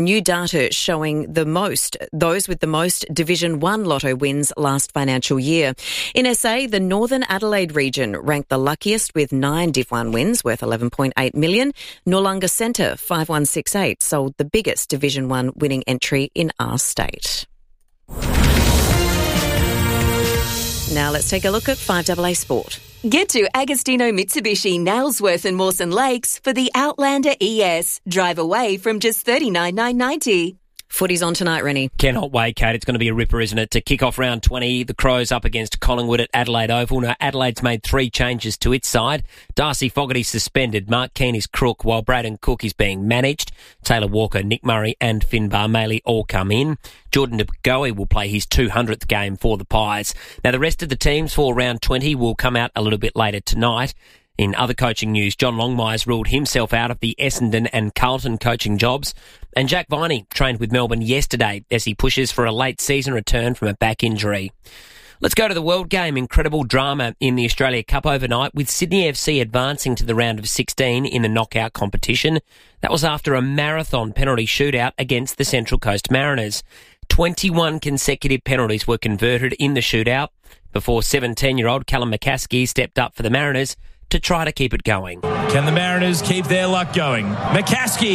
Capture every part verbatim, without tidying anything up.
New data showing the most, those with the most Division one lotto wins last financial year. In S A, the Northern Adelaide region ranked the luckiest with nine Div one wins worth eleven point eight million. Noarlunga Centre, five one six eight, sold the biggest Division one winning entry in our state. Now let's take a look at five A A Sport. Get to Agostino Mitsubishi, Nailsworth and Mawson Lakes for the Outlander E S. Drive away from just thirty-nine thousand nine hundred ninety dollars. Footy's on tonight, Rennie. Cannot wait, Kate. It's going to be a ripper, isn't it? To kick off round twenty, the Crows up against Collingwood at Adelaide Oval. Now, Adelaide's made three changes to its side. Darcy Fogarty suspended. Mark Keane is crook, while Braden Cook is being managed. Taylor Walker, Nick Murray and Finbar Maley all come in. Jordan De Goey will play his two hundredth game for the Pies. Now, the rest of the teams for round twenty will come out a little bit later tonight. In other coaching news, John Longmire's ruled himself out of the Essendon and Carlton coaching jobs. And Jack Viney trained with Melbourne yesterday as he pushes for a late season return from a back injury. Let's go to the World Game. Incredible drama in the Australia Cup overnight, with Sydney F C advancing to the round of sixteen in the knockout competition. That was after a marathon penalty shootout against the Central Coast Mariners. twenty-one consecutive penalties were converted in the shootout before seventeen-year-old Callum McCaskey stepped up for the Mariners to try to keep it going. Can the Mariners keep their luck going? McCaskey,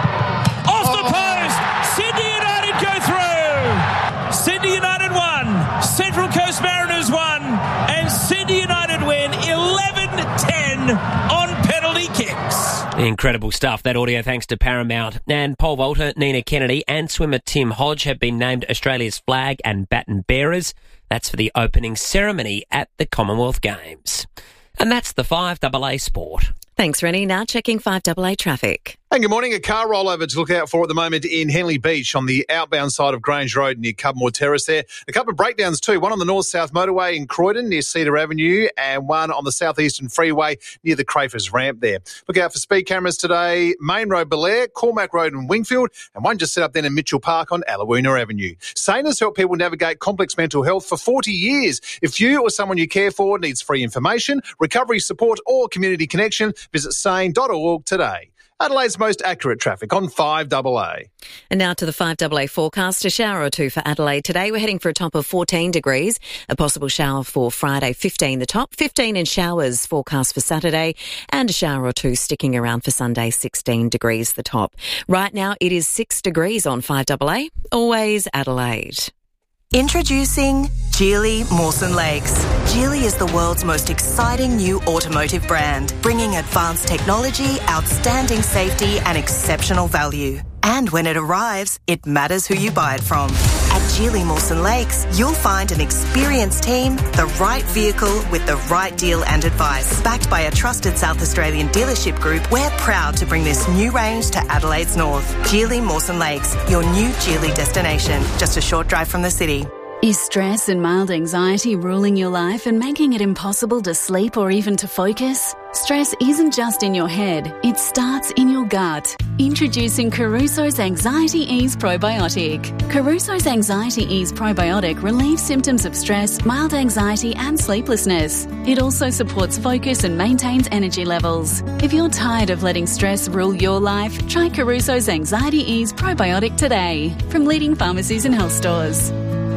off the post! Sydney United go through! Sydney United won, Central Coast Mariners won, and Sydney United win eleven ten on penalty kicks. Incredible stuff. That audio thanks to Paramount. And pole vaulter Nina Kennedy and swimmer Tim Hodge have been named Australia's flag and baton bearers. That's for the opening ceremony at the Commonwealth Games. And that's the five A A Sport. Thanks, Rennie. Now checking five A A traffic. And good morning. A car rollover to look out for at the moment in Henley Beach on the outbound side of Grange Road near Cubmore Terrace there. A couple of breakdowns too. One on the north-south motorway in Croydon near Cedar Avenue and one on the southeastern freeway near the Crafers ramp there. Look out for speed cameras today. Main Road, Belair, Cormac Road and Wingfield, and one just set up then in Mitchell Park on Alawoona Avenue. Sane has helped people navigate complex mental health for forty years. If you or someone you care for needs free information, recovery support or community connection, visit sane dot org today. Adelaide's most accurate traffic on five A A. And now to the five A A forecast. A shower or two for Adelaide today. We're heading for a top of fourteen degrees. A possible shower for Friday, fifteen the top. fifteen in showers forecast for Saturday. And a shower or two sticking around for Sunday, sixteen degrees the top. Right now it is six degrees on five A A. Always Adelaide. Introducing Geely Mawson Lakes. Geely is the world's most exciting new automotive brand, bringing advanced technology, outstanding safety and exceptional value. And when it arrives, it matters who you buy it from. At Geely Mawson Lakes, you'll find an experienced team, the right vehicle with the right deal and advice. Backed by a trusted South Australian dealership group, we're proud to bring this new range to Adelaide's north. Geely Mawson Lakes, your new Geely destination, just a short drive from the city. Is stress and mild anxiety ruling your life and making it impossible to sleep or even to focus? Stress isn't just in your head, it starts in your gut. Introducing Caruso's Anxiety Ease Probiotic. Caruso's Anxiety Ease Probiotic relieves symptoms of stress, mild anxiety and sleeplessness. It also supports focus and maintains energy levels. If you're tired of letting stress rule your life, try Caruso's Anxiety Ease Probiotic today from leading pharmacies and health stores.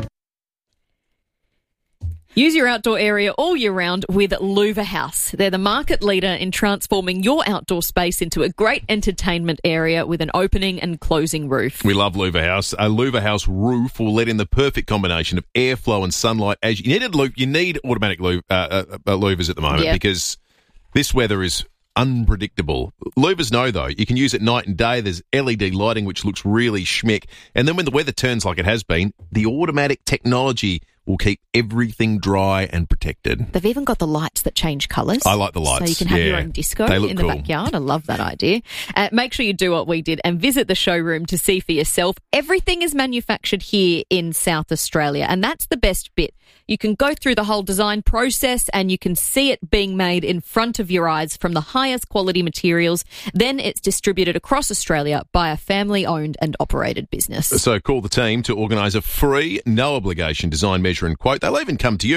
Use your outdoor area all year round with Louver House. They're the market leader in transforming your outdoor space into a great entertainment area with an opening and closing roof. We love Louver House. A Louver House roof will let in the perfect combination of airflow and sunlight. As you need, a, you need automatic lou- uh, uh, uh, louvers at the moment yep. because this weather is unpredictable. Louvers know, though, you can use it night and day. There's L E D lighting, which looks really schmick. And then when the weather turns like it has been, the automatic technology will keep everything dry and protected. They've even got the lights that change colours. I like the lights. So you can have yeah. your own disco They look in the cool. backyard. I love that idea. Uh, make sure you do what we did and visit the showroom to see for yourself. Everything is manufactured here in South Australia, and that's the best bit. You can go through the whole design process and you can see it being made in front of your eyes from the highest quality materials. Then it's distributed across Australia by a family-owned and operated business. So call the team to organise a free, no-obligation design, measure and quote. They'll even come to you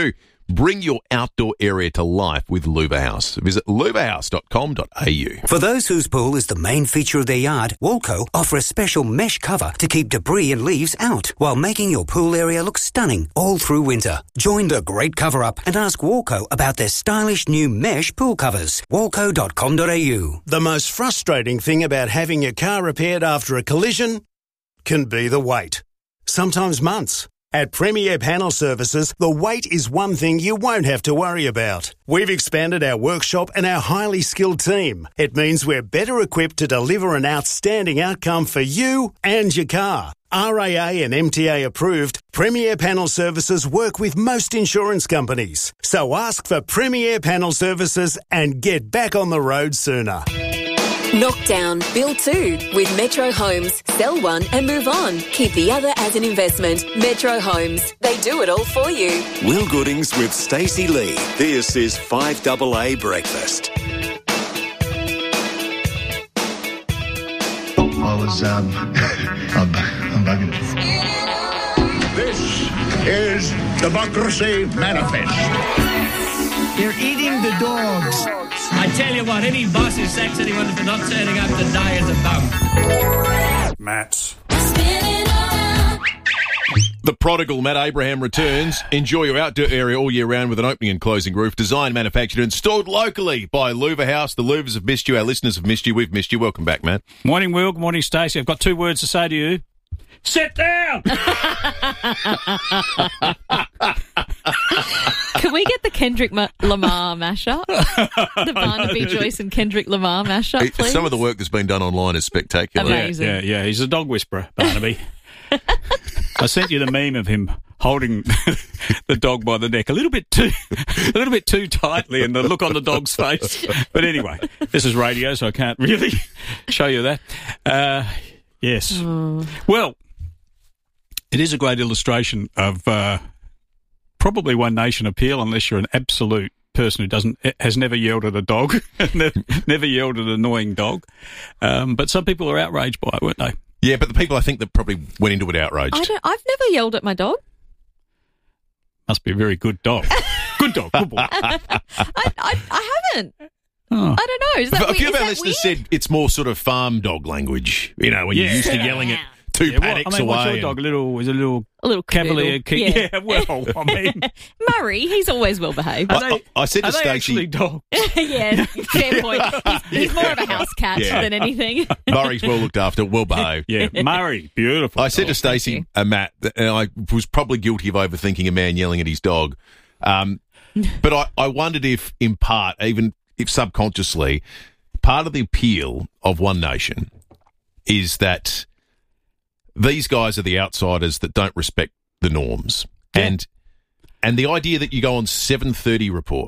Bring your outdoor area to life with Luva House. Visit luva house dot com dot a u. For those whose pool is the main feature of their yard, Walco offer a special mesh cover to keep debris and leaves out while making your pool area look stunning all through winter. Join the great cover-up and ask Walco about their stylish new mesh pool covers. walco dot com dot a u. The most frustrating thing about having your car repaired after a collision can be the wait. Sometimes months. At Premier Panel Services, the wait is one thing you won't have to worry about. We've expanded our workshop and our highly skilled team. It means we're better equipped to deliver an outstanding outcome for you and your car. R A A and M T A approved, Premier Panel Services work with most insurance companies. So ask for Premier Panel Services and get back on the road sooner. Knockdown, build two with Metro Homes. Sell one and move on. Keep the other as an investment. Metro Homes. They do it all for you. Will Goodings with Stacey Lee. This is five A A Breakfast. I was, um, I'm, I'm bugging. This is Democracy Manifest. They're eating the dogs. I tell you what, any boss who sacks anyone for not turning up today is a bum. Matt. The prodigal Matt Abraham returns. Enjoy your outdoor area all year round with an opening and closing roof. Designed, manufactured and stored locally by Luva House. The Luvas have missed you. Our listeners have missed you. We've missed you. Welcome back, Matt. Morning, Will. Good morning, Stacey. I've got two words to say to you. Sit down! Can we get the Kendrick Ma- Lamar mashup? The Barnaby Joyce and Kendrick Lamar mashup, please? Some of the work that's been done online is spectacular. Amazing. Yeah, yeah, yeah. He's a dog whisperer, Barnaby. I sent you the meme of him holding the dog by the neck a little bit too, a little bit too tightly, and the look on the dog's face. But anyway, this is radio, so I can't really show you that. Uh, yes. Mm. Well, it is a great illustration of uh, probably One Nation appeal, unless you're an absolute person who doesn't has never yelled at a dog, never yelled at an annoying dog. Um, but some people are outraged by it, weren't they? Yeah, but the people I think that probably went into it outraged. I don't, I've never yelled at my dog. Must be a very good dog. Good dog, good boy. I, I, I haven't. Oh. I don't know. Is that a few weird? of our listeners said it's more sort of farm dog language. You know, when yeah. you're used to yelling at two yeah, paddocks well, I mean, away. What's your dog? A little, is a little, a little cavalier king. Yeah. yeah, well, I mean, Murray, he's always well behaved. I, I, I said to are they Stacey, actually dogs? Yeah, fair point. He's, he's more of a house cat Yeah. than anything. Murray's well looked after, well behaved. Yeah, Murray, beautiful. I said dog. to Stacey and Matt, that, and I was probably guilty of overthinking a man yelling at his dog. Um, but I, I wondered if, in part, even if subconsciously, part of the appeal of One Nation is that these guys are the outsiders that don't respect the norms. Yeah. And and the idea that you go on seven thirty report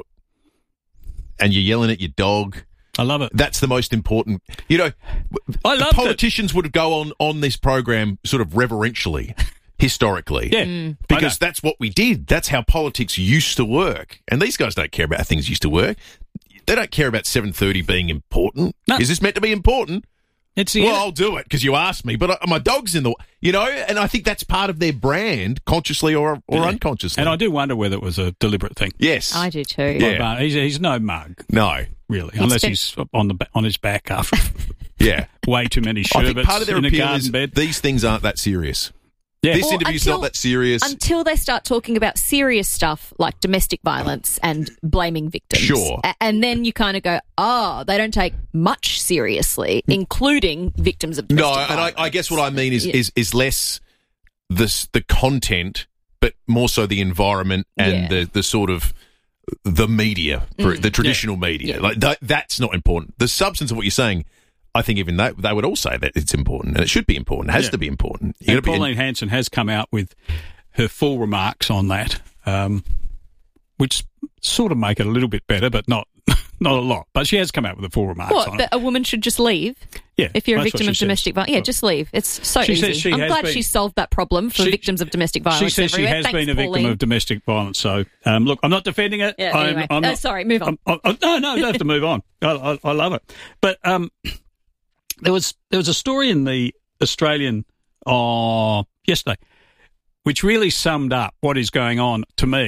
and you're yelling at your dog. I love it. That's the most important. You know, I love politicians it. would go on, on this program sort of reverentially, historically. Yeah. Mm. Because that's what we did. That's how politics used to work. And these guys don't care about how things used to work. They don't care about seven thirty being important. No. Is this meant to be important? It's the well, end. I'll do it because you asked me, but I, my dog's in the, you know, and I think that's part of their brand, consciously or or yeah. unconsciously. And I do wonder whether it was a deliberate thing. Yes, I do too. Yeah, he's, he's no mug. No, really, it's unless been... he's on the on his back after. yeah, way too many sherbets. I think part of their in appeal a garden is bed. These things aren't that serious. Yeah. This well, interview's until, not that serious. Until they start talking about serious stuff like domestic violence and blaming victims. Sure. A- and then you kind of go, oh, they don't take much seriously, including victims of domestic no, violence. No, and I, I guess what I mean is, yeah. is, is less this, the content, but more so the environment and yeah. the, the sort of the media, mm. the traditional yeah. media. Yeah. Like that, That's not important. The substance of what you're saying, I think even they, they would all say that it's important, and it should be important. It has yeah. to be important. And Pauline in- Hanson has come out with her full remarks on that, um, which sort of make it a little bit better, but not not a lot. But she has come out with the full remarks what, on that it. A woman should just leave? Yeah. If you're a victim of domestic violence. Yeah, just leave. It's so she easy. She I'm glad been, she's solved that problem for she, victims of domestic violence She says everywhere. she has Thanks, been a victim Pauline. of domestic violence. So, um, look, I'm not defending it. Yeah, I'm, anyway. I'm oh, not, sorry, move on. I'm, I'm, no, no, you don't have to move on. I, I, I love it. But um, there was there was a story in the Australian uh, yesterday which really summed up what is going on to me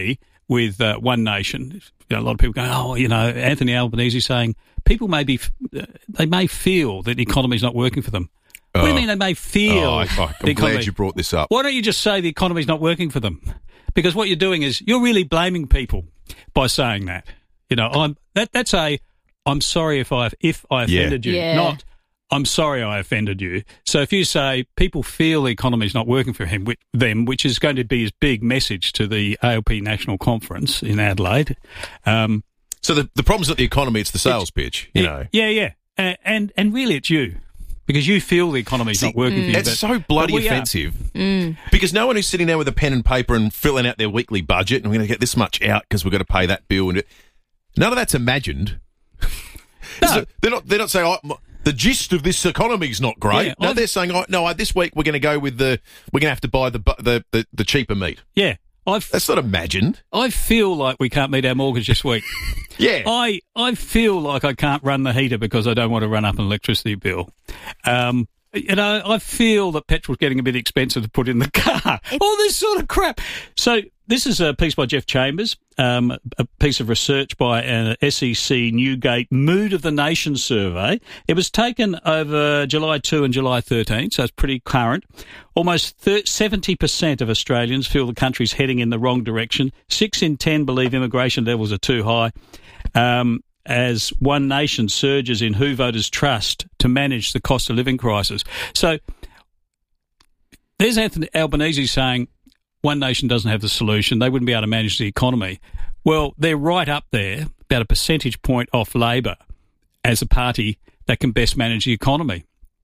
with uh, One Nation. You know, a lot of people go, oh, you know, Anthony Albanese saying people may be, they may feel that the economy is not working for them. What oh. do you mean they may feel? Oh, I, I'm glad you brought this up. Why don't you just say the economy is not working for them? Because what you're doing is you're really blaming people by saying that. You know, I'm that that's a I'm sorry if I if I offended yeah. you, yeah. not I'm sorry I offended you. So if you say people feel the economy is not working for him, which, them, which is going to be his big message to the A L P National Conference in Adelaide. Um, so the the problem's not the economy; it's the sales pitch. You it, know. Yeah, yeah, uh, and and really it's you. Because you feel the economy's See, not working mm. for you. It's so bloody offensive. Mm. Because no one who's sitting there with a pen and paper and filling out their weekly budget, and we're going to get this much out because we've got to pay that bill. And it, none of that's imagined. No. So they're not. They're not saying oh, the gist of this economy's not great. Yeah, no, I've, they're saying oh, no. This week we're going to go with the. We're going to have to buy the the the, the cheaper meat. Yeah, I've, that's not imagined. I feel like we can't meet our mortgage this week. Yeah. I I feel like I can't run the heater because I don't want to run up an electricity bill. Um. You know, I feel that petrol's getting a bit expensive to put in the car. It's- All this sort of crap. So this is a piece by Jeff Chambers, um, a piece of research by an S E C Newgate Mood of the Nation survey. It was taken over July second and July thirteenth, so it's pretty current. Almost seventy percent of Australians feel the country's heading in the wrong direction. Six in ten believe immigration levels are too high. Um, as One Nation surges in who voters trust to manage the cost of living crisis. So there's Anthony Albanese saying One Nation doesn't have the solution. They wouldn't be able to manage the economy. Well, they're right up there, about a percentage point off Labor as a party that can best manage the economy.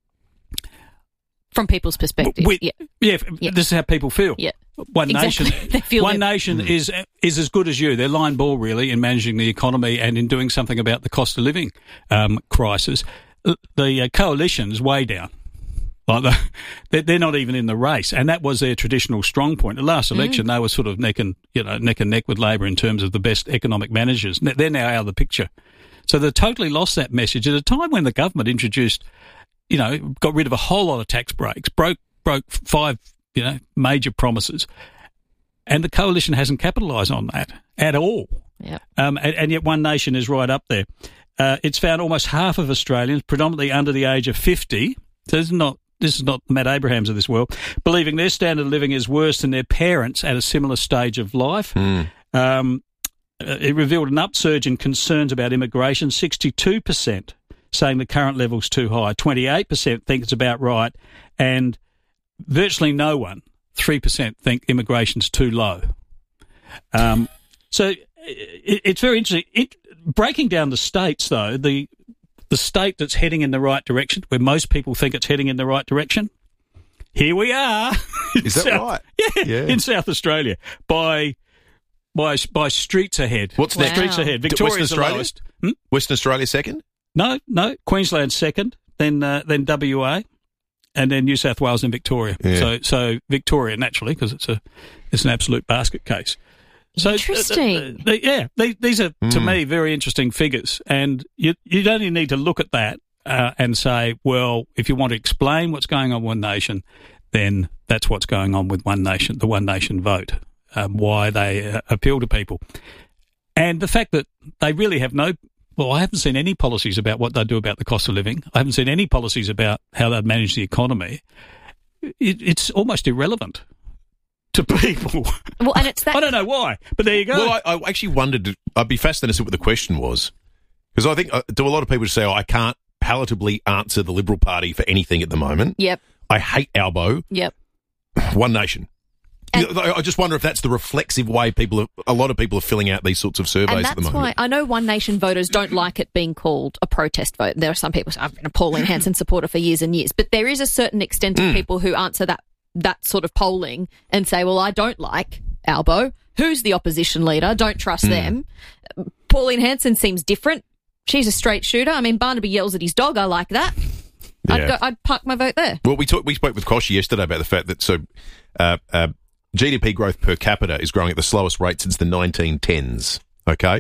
From people's perspective, we, yeah. yeah. Yeah, this is how people feel. Yeah. One exactly. Nation, they feel One that- Nation mm. is is as good as you. They're line ball really in managing the economy and in doing something about the cost of living um, crisis. The uh, coalition's way down. Like the, they're, they're not even in the race, and that was their traditional strong point. The last election, mm. they were sort of neck and you know neck and neck with Labor in terms of the best economic managers. They're now out of the picture, so they totally lost that message at a time when the government introduced, you know, got rid of a whole lot of tax breaks, broke broke five you know major promises, and the coalition hasn't capitalised on that at all. Yeah, um, and, and yet One Nation is right up there. Uh, it's found almost half of Australians, predominantly under the age of fifty. So this is not this is not Matt Abrahams of this world, believing their standard of living is worse than their parents at a similar stage of life. Mm. Um, it revealed an upsurge in concerns about immigration. Sixty-two percent saying the current level's too high. Twenty-eight percent think it's about right, and virtually no one, three percent, think immigration's too low. Um, so it, it's very interesting. It, breaking down the states, though, the the state that's heading in the right direction, where most people think it's heading in the right direction, here we are. Is that South, right? Yeah, yeah, in South Australia, by by by streets ahead. What's wow. next? Streets ahead. Victoria's Western Australia? the lowest. Hmm? Western Australia second? No, no. Queensland second, then uh, then W A, and then New South Wales and Victoria. Yeah. So so Victoria naturally because it's a it's an absolute basket case. So, Interesting. Uh, uh, they, yeah, they, these are, to Mm. me, very interesting figures. And you, you don't even need to look at that uh, and say, well, if you want to explain what's going on with One Nation, then that's what's going on with One Nation, the One Nation vote, um, why they uh, appeal to people. And the fact that they really have no, well, I haven't seen any policies about what they do about the cost of living. I haven't seen any policies about how they manage the economy. It, it's almost irrelevant to people. Well, and it's that. I don't know why, but there you go. Well, I, I actually wondered, I'd be fascinated to see what the question was. Because I think, uh, do a lot of people say, oh, I can't palatably answer the Liberal Party for anything at the moment. Yep. I hate Albo. Yep. One Nation. And- I just wonder if that's the reflexive way people, are, a lot of people are filling out these sorts of surveys And at the that's moment. why I know One Nation voters don't like it being called a protest vote. There are some people, I've been a Pauline Hanson supporter for years and years, but there is a certain extent of Mm. people who answer that that sort of polling and say, well, I don't like Albo. Who's the opposition leader? Don't trust Mm. them. Pauline Hanson seems different. She's a straight shooter. I mean, Barnaby yells at his dog. I like that. I'd, Yeah. go, I'd park my vote there. Well, we talked, we spoke with Koshy yesterday about the fact that so uh, uh, G D P growth per capita is growing at the slowest rate since the nineteen tens. Okay,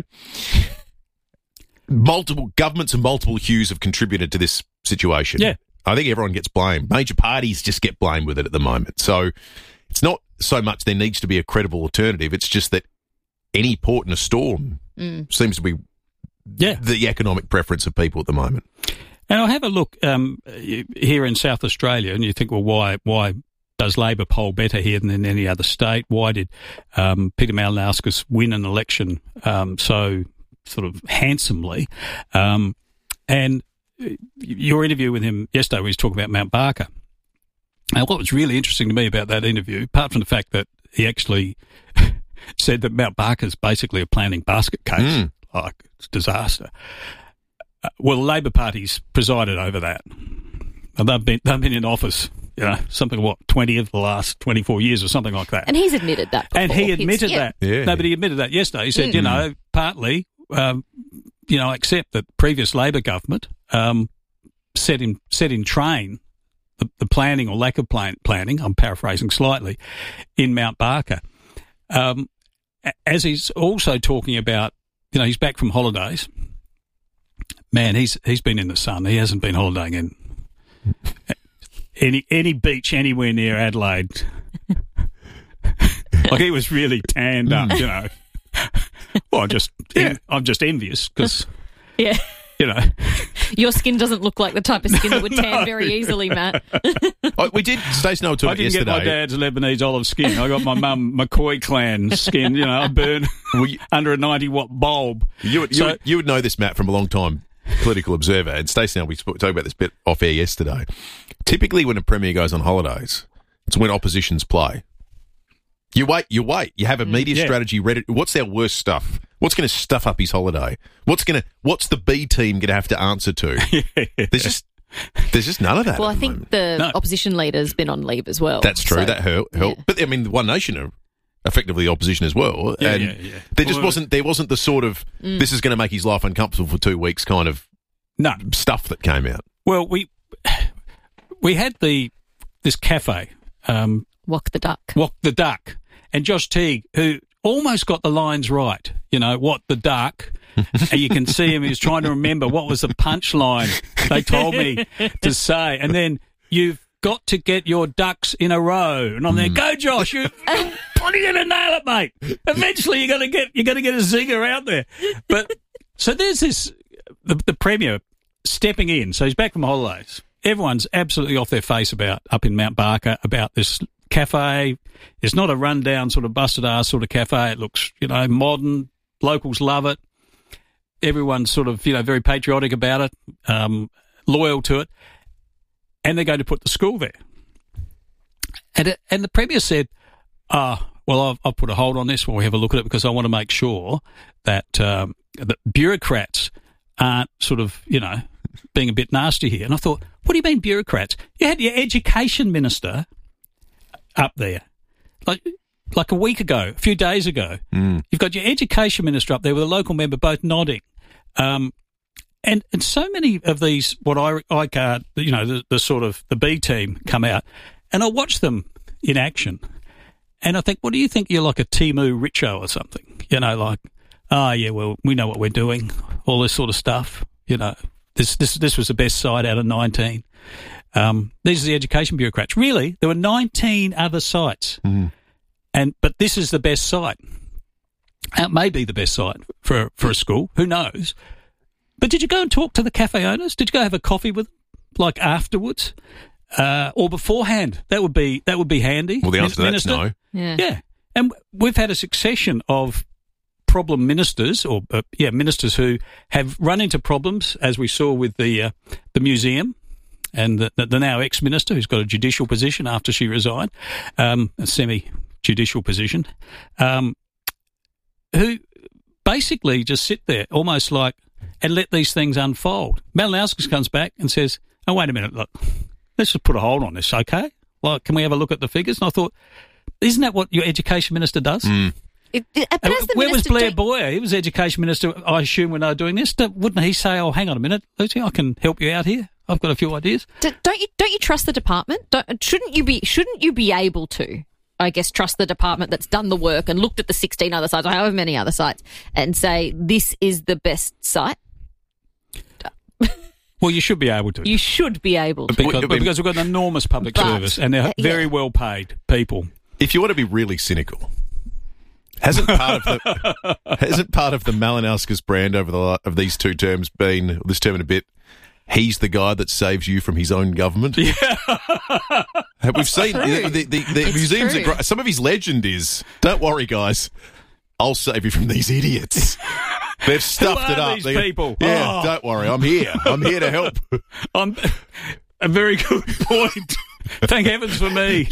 multiple governments and multiple hues have contributed to this situation. Yeah. I think everyone gets blamed. Major parties just get blamed with it at the moment. So it's not so much there needs to be a credible alternative. It's just that any port in a storm Mm. seems to be yeah. the economic preference of people at the moment. And I'll have a look um, here in South Australia, and you think, well, why why does Labor poll better here than in any other state? Why did um, Peter Malinauskas win an election um, so sort of handsomely? Um, and your interview with him yesterday, we was talking about Mount Barker. And what was really interesting to me about that interview, apart from the fact that he actually said that Mount Barker is basically a planning basket case, Mm. like it's a disaster. Uh, well, the Labor Party's presided over that. And they've been they've been in office, you know, something what twenty of the last twenty four years or something like that. And he's admitted that. Before. And he admitted He's, yeah. that. Yeah. No, but he admitted that yesterday. He said, Mm. you know, partly, um, you know, accept that the previous Labor government um, set in set in train the, the planning or lack of plan, planning. I'm paraphrasing slightly in Mount Barker. Um, as he's also talking about, you know, he's back from holidays. Man, he's he's been in the sun. He hasn't been holidaying in any any beach anywhere near Adelaide. Like he was really tanned up, you know. Well, I'm just Yeah. I'm just envious because Yeah. you know. Your skin doesn't look like the type of skin that would tan No. very easily, Matt. Oh, we did. Stacey and I were talking I didn't yesterday. get my dad's Lebanese olive skin. I got my mum McCoy clan skin. You know, I burn under a ninety watt bulb. You would, you, So- would, you would know this, Matt, from a long time political observer. And Stacey and I, we spoke talked about this bit off air yesterday. Typically, when a premier goes on holidays, it's when oppositions play. You wait, you wait. You have a media yeah. strategy ready. What's their worst stuff? What's going to stuff up his holiday? What's going to? What's the B team going to have to answer to? There's just, there's just none of that. Well, at I the think moment. the No. opposition leader's been on leave as well. That's true. so- that help, help. yeah. But I mean, the One Nation are effectively the opposition as well. Yeah, and yeah, yeah. there just Well, wasn't there wasn't the sort of Mm. this is going to make his life uncomfortable for two weeks kind of No. stuff that came out. Well, we we had the this cafe, um, Walk the duck. Walk the Duck, and Josh Teague, who almost got the lines right. You know, what the duck. And you can see him, he was trying to remember what was the punchline they told me to say. And then you've got to get your ducks in a row. And I'm there, go Josh, you're probably going to nail it, mate. Eventually you're going to get, you're going to get a zinger out there. But so there's this, the, the Premier stepping in. So he's back from holidays. Everyone's absolutely off their face about, up in Mount Barker, about this cafe. It's not a rundown sort of busted ass sort of cafe. It looks, you know, modern. Locals love it. Everyone's sort of, you know, very patriotic about it, um, loyal to it. And they're going to put the school there. And it, and the Premier said, ah, well, I've, I've put a hold on this while we have a look at it because I want to make sure that, um, that bureaucrats aren't sort of, you know, being a bit nasty here. And I thought, what do you mean bureaucrats? You had your education minister up there, like like a week ago, a few days ago. Mm. You've got your education minister up there with a local member both nodding. Um, and, and so many of these, what I, I card, you know, the, the sort of the B team come out, and I watch them in action. And I think, what do you think? You're like a Timu Richo or something, you know, like, oh, yeah, well, we know what we're doing, all this sort of stuff, you know. This this this was the best site out of nineteen. Um, these are the education bureaucrats. Really, there were nineteen other sites, mm. and but this is the best site. It may be the best site for for a school. Who knows? But did you go and talk to the cafe owners? Did you go have a coffee with them, like afterwards, uh, or beforehand? That would be that would be handy. Well, the answer to that's Minister? no. Yeah. Yeah, and we've had a succession of problem ministers, or uh, yeah, ministers who have run into problems, as we saw with the uh, the museum, and the, the now ex-minister who's got a judicial position after she resigned, um, a semi-judicial position, um, who basically just sit there almost like and let these things unfold. Malinauskas comes back and says, "Oh, wait a minute, look, let's just put a hold on this, okay? Well, can we have a look at the figures?" And I thought, isn't that what your education minister does? Mm. It, it, but as the Where was minister, Blair don't- Boyer? He was education minister, I assume, when they were doing this. Don't- Wouldn't he say, oh, hang on a minute, Lucy, I can help you out here. I've got a few ideas. d- don't you don't you trust the department? Don't, shouldn't you be shouldn't you be able to? I guess trust the department that's done the work and looked at the sixteen other sites or however many other sites and say this is the best site. Well, you should be able to. You should be able to. because, because we've got an enormous public But- service and they're uh, yeah. very well paid people. If you want to be really cynical, Hasn't part of the hasn't part of the Malinowskis brand over the of these two terms been this term and a bit? He's the guy that saves you from his own government. Yeah, we've seen the, the, the, the museums. Are great. Some of his legend is, "Don't worry, guys, I'll save you from these idiots." They've stuffed Who are it up. These They, people. Yeah, Oh. don't worry, I'm here. I'm here to help. I'm a very good point. Thank heavens for me.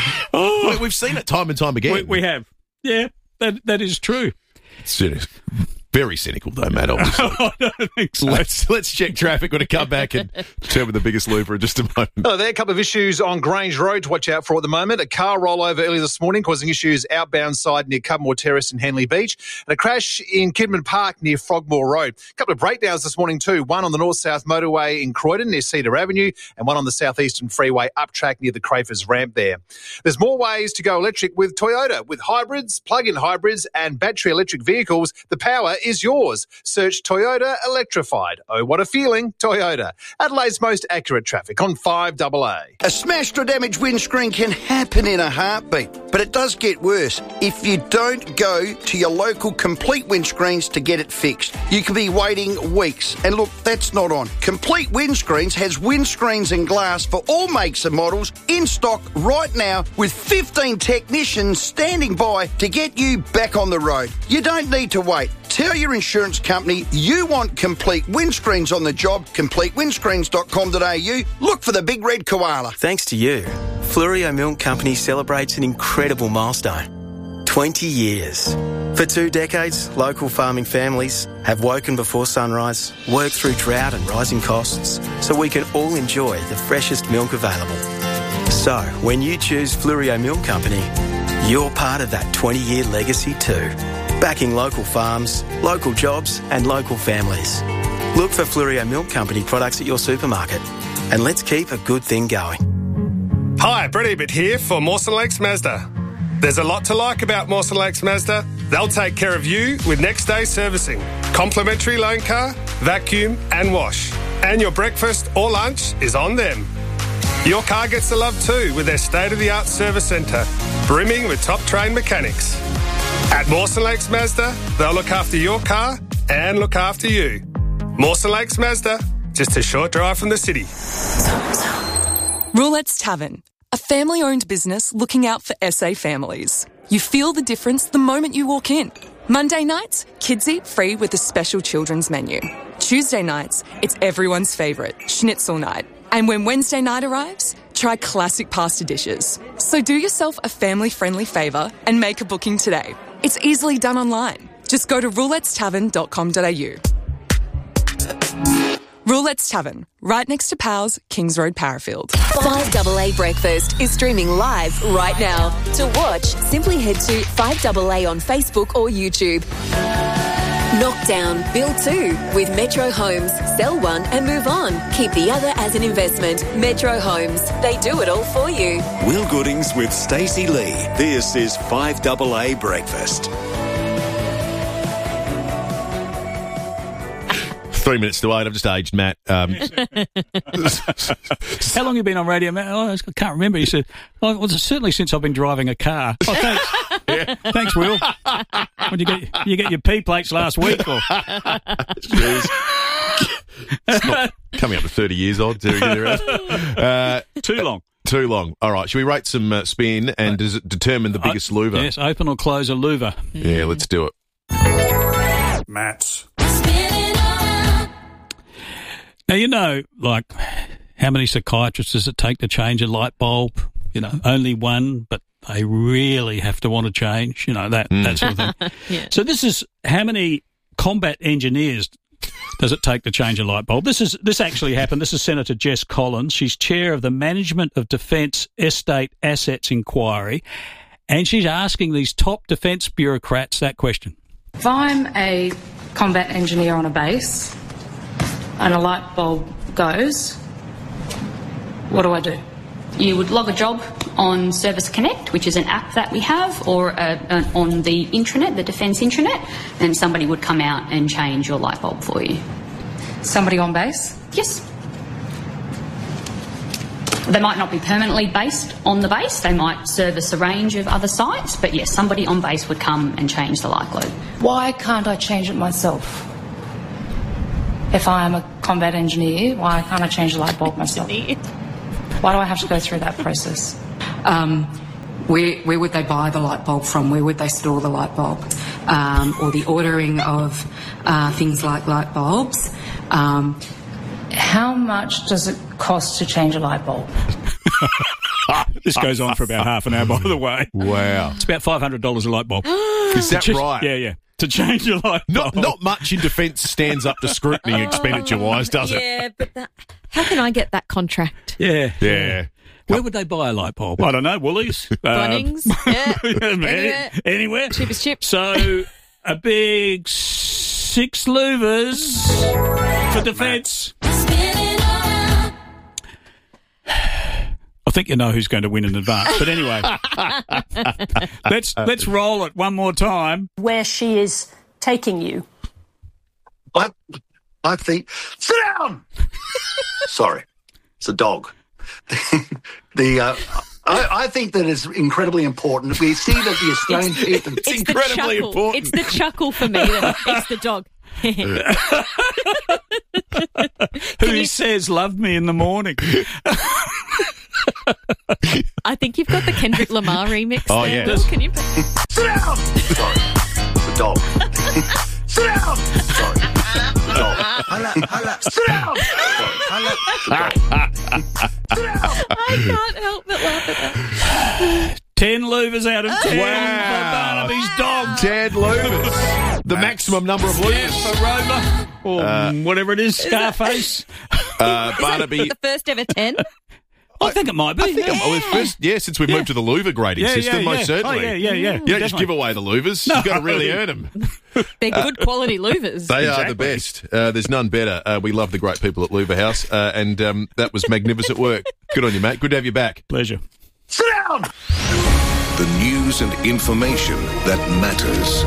Oh, We've seen it time and time again. we, we have. Yeah, that that is true. Serious. Very cynical, though, Matt, obviously. I don't think so. Let's, let's check traffic when we come back and determine the biggest looper in just a moment. Hello there. A couple of issues on Grange Road to watch out for at the moment. A car rollover early this morning causing issues outbound side near Cudmore Terrace and Henley Beach. And a crash in Kidman Park near Frogmore Road. A couple of breakdowns this morning too. One on the north-south motorway in Croydon near Cedar Avenue and one on the southeastern freeway up track near the Crafers ramp there. There's more ways to go electric with Toyota. With hybrids, plug-in hybrids and battery electric vehicles, the power is yours. Search Toyota Electrified. Oh, what a feeling, Toyota. Adelaide's most accurate traffic on five double A. A smashed or damaged windscreen can happen in a heartbeat, but it does get worse if you don't go to your local Complete Windscreens to get it fixed. You could be waiting weeks. And look, that's not on. Complete Windscreens has windscreens and glass for all makes and models in stock right now with fifteen technicians standing by to get you back on the road. You don't need to wait. Tell your insurance company you want Complete Windscreens on the job, complete windscreens dot com dot a u. Look for the big red koala. Thanks to you, Fluorio Milk Company celebrates an incredible milestone. twenty years. For two decades, local farming families have woken before sunrise, worked through drought and rising costs, so we can all enjoy the freshest milk available. So, when you choose Fluorio Milk Company, you're part of that twenty-year legacy too. Backing local farms, local jobs and local families. Look for Fluorio Milk Company products at your supermarket and let's keep a good thing going. Hi, Brett Ebert here for Mawson Lakes Mazda. There's a lot to like about Mawson Lakes Mazda. They'll take care of you with next day servicing, complimentary loan car, vacuum and wash. And your breakfast or lunch is on them. Your car gets the love too with their state-of-the-art service centre, brimming with top-trained mechanics. At Mawson Lakes Mazda, they'll look after your car and look after you. Mawson Lakes Mazda, just a short drive from the city. Roulette's Tavern, a family-owned business looking out for S A families. You feel the difference the moment you walk in. Monday nights, kids eat free with a special children's menu. Tuesday nights, it's everyone's favourite, schnitzel night. And when Wednesday night arrives, try classic pasta dishes. So do yourself a family-friendly favour and make a booking today. It's easily done online. Just go to roulettes tavern dot com dot a u. Roulette's Tavern, right next to Powell's, Kings Road, Parafield. five double A Breakfast is streaming live right now. To watch, simply head to five double A on Facebook or YouTube. Knock down, build two with Metro Homes. Sell one and move on. Keep the other as an investment. Metro Homes. They do it all for you. Will Goodings with Stacey Lee. This is five double A Breakfast. Three minutes to eight. I've just aged Matt. Um, How long have you been on radio, Matt? Oh, I can't remember. He said, oh, well, certainly since I've been driving a car. Oh, thanks. Yeah. Thanks, Will. When you get you get your P plates last week? Or? Jeez. It's not coming up to thirty years old. Uh, Too long. Too long. All right. Should we rate some uh, spin and does it determine the biggest uh, louver? Yes, open or close a louver. Yeah, let's do it. Matt's. Now, you know, like, how many psychiatrists does it take to change a light bulb? You know, only one, but they really have to want to change, you know, that, mm. that sort of thing. Yeah. So this is how many combat engineers does it take to change a light bulb? This is this actually happened. This is Senator Jess Collins. She's chair of the Management of Defence Estate Assets Inquiry, and she's asking these top defence bureaucrats that question. If I'm a combat engineer on a base and a light bulb goes, what do I do? You would log a job on Service Connect, which is an app that we have, or uh, uh, on the intranet, the Defence intranet, and somebody would come out and change your light bulb for you. Somebody on base? Yes. They might not be permanently based on the base. They might service a range of other sites. But yes, somebody on base would come and change the light globe. Why can't I change it myself? If I am a combat engineer, why can't I change the light bulb myself? Why do I have to go through that process? Um, where, where would they buy the light bulb from? Where would they store the light bulb? Um, or the ordering of uh, things like light bulbs. Um, How much does it cost to change a light bulb? This goes on for about half an hour, by the way. Wow. It's about five hundred dollars a light bulb. Is that Just- right? Yeah, yeah. To change a light bulb. Not, not much in defence stands up to scrutiny expenditure-wise, does it? Yeah, but that, how can I get that contract? Yeah. Yeah. Where would they buy a light bulb? I don't know. Woolies? Bunnings? Yeah. Anywhere. Anywhere. Cheapest chip. So, a big six louvers for defence. I think you know who's going to win in advance. But anyway, let's let's roll it one more time. Where she is taking you. I, I think. Sit down. Sorry, it's a dog. the uh, I, I think that is incredibly important. We see that the Australian people. It's, it's incredibly important. It's the chuckle for me. That it's the dog. Who you... says "love me" in the morning? I think you've got the Kendrick Lamar remix. Oh, there. yeah. Can you? Sit down. Sorry, it's a dog. Sit down. Sorry, it's a dog. Holla, holla. Sit down. Sorry, holla. Sit down. I can't help but laugh at that. Ten louvers out of ten Wow. for Barnaby's dog. Ten louvers. The maximum number of louvers. Yeah, for Rover. Or Uh, whatever it is, Scarface. Uh, Barnaby. The first ever ten? I think it might be. I think yeah. I'm, well, first, yeah, since we've moved to the louver grading Yeah, system, yeah, most yeah. certainly. Oh, yeah, yeah, yeah. You don't just Definitely. give away the louvers. No. You've got to really earn them. They're good quality louvers. They are Exactly. the best. Uh, there's none better. Uh, we love the great people at Louver House, uh, and um, that was magnificent work. Good on you, mate. Good to have you back. Pleasure. Sit down. The news and information that matters.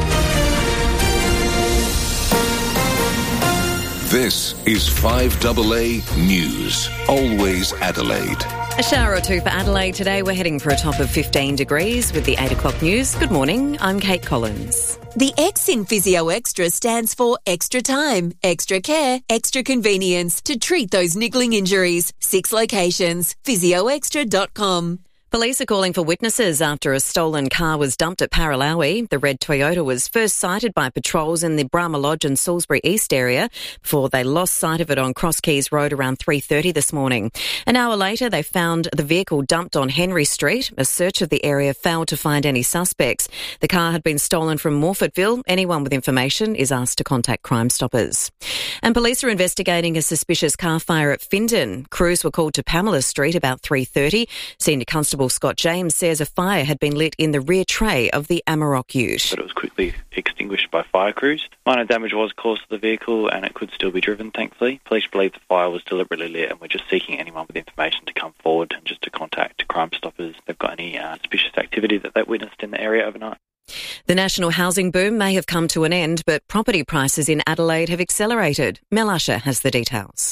This is five A A News. Always Adelaide. A shower or two for Adelaide today. We're heading for a top of fifteen degrees with the eight o'clock news. Good morning. I'm Kate Collins. The X in Physio Extra stands for extra time, extra care, extra convenience to treat those niggling injuries. Six locations. physio extra dot com. Police are calling for witnesses after a stolen car was dumped at Paralawi. The red Toyota was first sighted by patrols in the Brahma Lodge and Salisbury East area before they lost sight of it on Cross Keys Road around three thirty this morning. An hour later, they found the vehicle dumped on Henry Street. A search of the area failed to find any suspects. The car had been stolen from Morfordville. Anyone with information is asked to contact Crime Stoppers. And police are investigating a suspicious car fire at Findon. Crews were called to Pamela Street about three thirty. Senior Constable Scott James says a fire had been lit in the rear tray of the Amarok ute. But it was quickly extinguished by fire crews. Minor damage was caused to the vehicle and it could still be driven, thankfully. Police believe the fire was deliberately lit and we're just seeking anyone with information to come forward and just to contact Crime Stoppers if they've got any uh, suspicious activity that they witnessed in the area overnight. The national housing boom may have come to an end, but property prices in Adelaide have accelerated. Mel Usher has the details.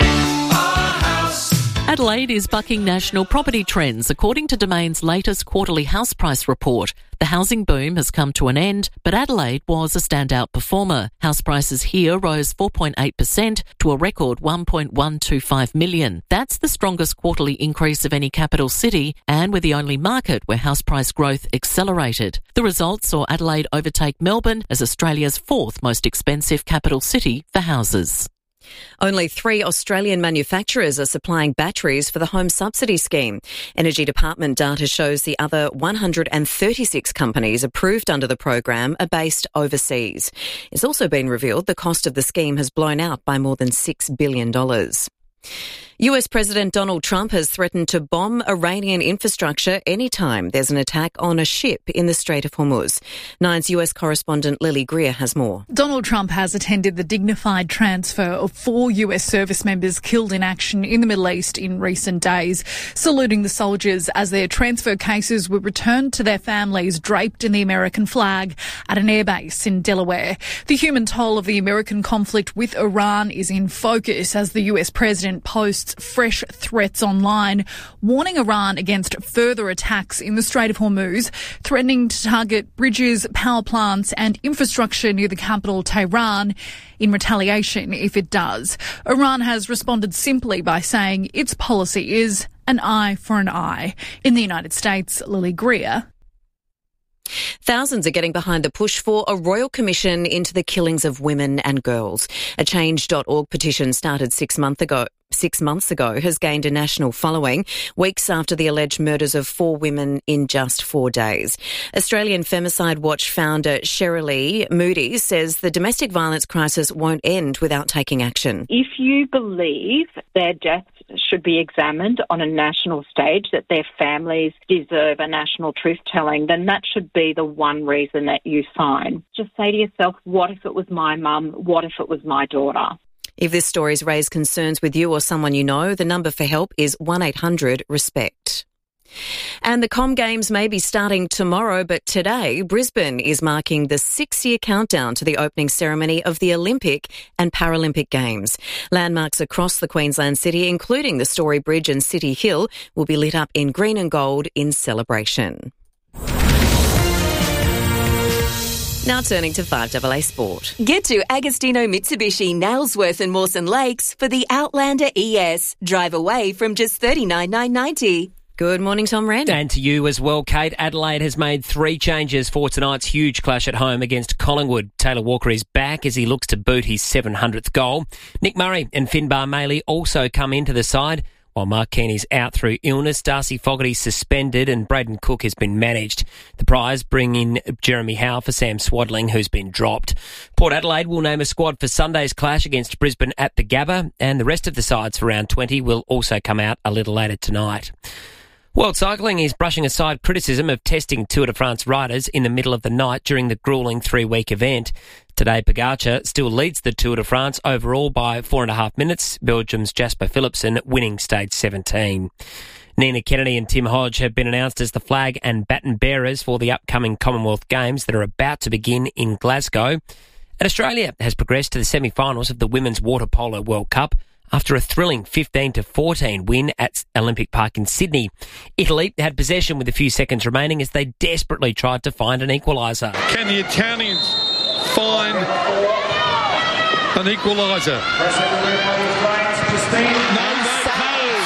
Adelaide is bucking national property trends, according to Domain's latest quarterly house price report. The housing boom has come to an end, but Adelaide was a standout performer. House prices here rose four point eight percent to a record one point one two five million. That's the strongest quarterly increase of any capital city, and we're the only market where house price growth accelerated. The result saw Adelaide overtake Melbourne as Australia's fourth most expensive capital city for houses. Only three Australian manufacturers are supplying batteries for the home subsidy scheme. Energy Department data shows the other one hundred thirty-six companies approved under the program are based overseas. It's also been revealed the cost of the scheme has blown out by more than six billion dollars. U S President Donald Trump has threatened to bomb Iranian infrastructure anytime there's an attack on a ship in the Strait of Hormuz. Nine's U S correspondent Lily Greer has more. Donald Trump has attended the dignified transfer of four U S service members killed in action in the Middle East in recent days, saluting the soldiers as their transfer cases were returned to their families draped in the American flag at an airbase in Delaware. The human toll of the American conflict with Iran is in focus as the U S president posts posts fresh threats online, warning Iran against further attacks in the Strait of Hormuz, threatening to target bridges, power plants and infrastructure near the capital, Tehran, in retaliation if it does. Iran has responded simply by saying its policy is an eye for an eye. In the United States, Lily Greer. Thousands are getting behind the push for a royal commission into the killings of women and girls. A change dot org petition started six months ago. Six months ago has gained a national following, weeks after the alleged murders of four women in just four days. Australian Femicide Watch founder Sherilee Moody says the domestic violence crisis won't end without taking action. If you believe their deaths should be examined on a national stage, that their families deserve a national truth-telling, then that should be the one reason that you sign. Just say to yourself, what if it was my mum? What if it was my daughter? If this story's raised concerns with you or someone you know, the number for help is one eight hundred RESPECT. And the Com Games may be starting tomorrow, but today Brisbane is marking the six-year countdown to the opening ceremony of the Olympic and Paralympic Games. Landmarks across the Queensland city, including the Story Bridge and City Hill, will be lit up in green and gold in celebration. Now turning to five A A Sport. Get to Agostino Mitsubishi, Nailsworth and Mawson Lakes for the Outlander E S. Drive away from just thirty-nine thousand nine hundred ninety dollars. Good morning, Tom Wren. And to you as well, Kate. Adelaide has made three changes for tonight's huge clash at home against Collingwood. Taylor Walker is back as he looks to boot his seven hundredth goal. Nick Murray and Finbar Maley also come into the side, while Mark Kearney's out through illness. Darcy Fogarty's suspended and Braden Cook has been managed. The Prize bring in Jeremy Howe for Sam Swadling, who's been dropped. Port Adelaide will name a squad for Sunday's clash against Brisbane at the Gabba, and the rest of the sides for round twenty will also come out a little later tonight. World Cycling is brushing aside criticism of testing Tour de France riders in the middle of the night during the gruelling three-week event. Today, Pogacar still leads the Tour de France overall by four and a half minutes, Belgium's Jasper Philipsen winning stage seventeen. Nina Kennedy and Tim Hodge have been announced as the flag and baton bearers for the upcoming Commonwealth Games that are about to begin in Glasgow. And Australia has progressed to the semi-finals of the Women's Water Polo World Cup after a thrilling fifteen to fourteen win at Olympic Park in Sydney. Italy had possession with a few seconds remaining as they desperately tried to find an equaliser. Can the Italians find an equaliser? No, they can't.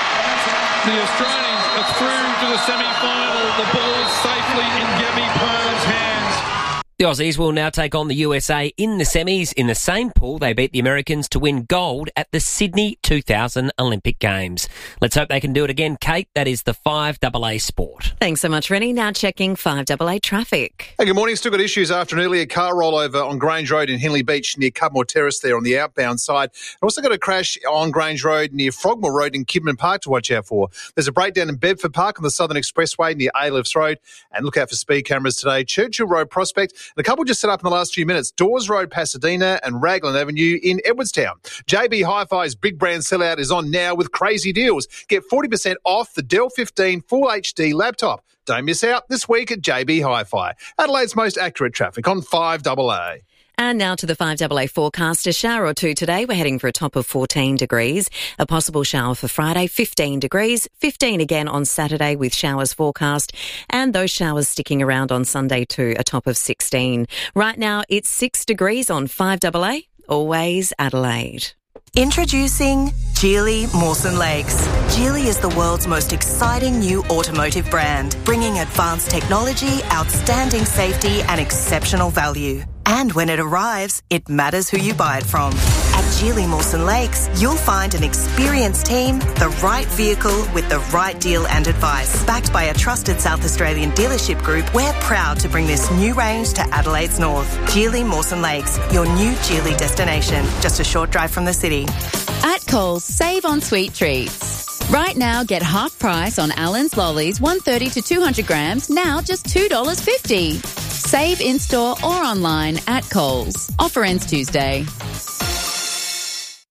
The Australians are through to the semi-final. The ball is safely in Gabby Parr's hands. The Aussies will now take on the U S A in the semis. In the same pool, they beat the Americans to win gold at the Sydney two thousand Olympic Games. Let's hope they can do it again, Kate. That is the five A A Sport. Thanks so much, Rennie. Now checking five A A traffic. Hey, good morning. Still got issues after an earlier car rollover on Grange Road in Henley Beach near Cudmore Terrace there on the outbound side. Also got a crash on Grange Road near Frogmore Road in Kidman Park to watch out for. There's a breakdown in Bedford Park on the Southern Expressway near A-Lifts Road. And look out for speed cameras today. Churchill Road Prospect. And a couple just set up in the last few minutes. Dawes Road, Pasadena and Raglan Avenue in Edwardstown. J B Hi-Fi's big brand sellout is on now with crazy deals. Get forty percent off the Dell fifteen Full H D laptop. Don't miss out this week at J B Hi-Fi. Adelaide's most accurate traffic on five A A. And now to the five A A forecast. A shower or two today. We're heading for a top of fourteen degrees. A possible shower for Friday, fifteen degrees. fifteen again on Saturday with showers forecast. And those showers sticking around on Sunday too, a top of sixteen. Right now, it's six degrees on five A A. Always Adelaide. Introducing Geely Mawson Lakes. Geely is the world's most exciting new automotive brand, bringing advanced technology, outstanding safety and exceptional value. And when it arrives, it matters who you buy it from. At Geely Mawson Lakes, you'll find an experienced team, the right vehicle with the right deal and advice. Backed by a trusted South Australian dealership group, we're proud to bring this new range to Adelaide's north. Geely Mawson Lakes, your new Geely destination, just a short drive from the city. At Coles, save on sweet treats. Right now, get half price on Allen's Lollies, one thirty to two hundred grams, now just two dollars fifty. Save in-store or online at Coles. Offer ends Tuesday.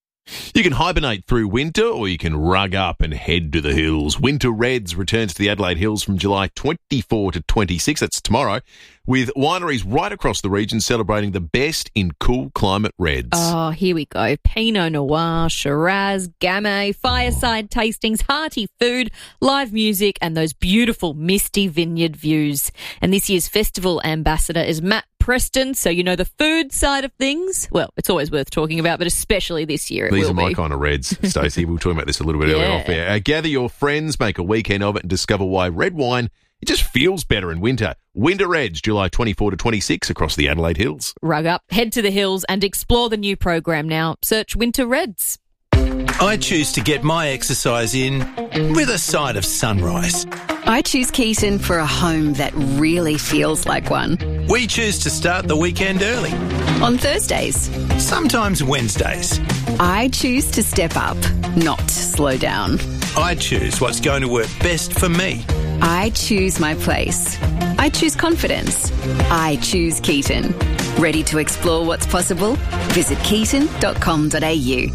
You can hibernate through winter or you can rug up and head to the hills. Winter Reds returns to the Adelaide Hills from July twenty-fourth to twenty-sixth. That's tomorrow, with wineries right across the region celebrating the best in cool climate reds. Oh, here we go. Pinot Noir, Shiraz, Gamay, fireside tastings, hearty food, live music, and those beautiful misty vineyard views. And this year's festival ambassador is Matt Preston, so you know the food side of things. Well, it's always worth talking about, but especially this year it These will are my be. kind of reds, Stacey. We were talking about this a little bit Yeah. earlier off air. Uh, gather your friends, make a weekend of it, and discover why red wine, it just feels better in winter. Winter Reds, July twenty-fourth to twenty-sixth across the Adelaide Hills. Rug up, head to the hills and explore the new program now. Search Winter Reds. I choose to get my exercise in with a side of sunrise. I choose Keaton for a home that really feels like one. We choose to start the weekend early. On Thursdays. Sometimes Wednesdays. I choose to step up, not slow down. I choose what's going to work best for me. I choose my place. I choose confidence. I choose Keaton. Ready to explore what's possible? Visit keaton dot com dot a u.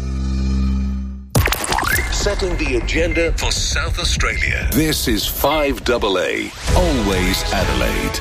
Setting the agenda for South Australia. This is five double A, always Adelaide.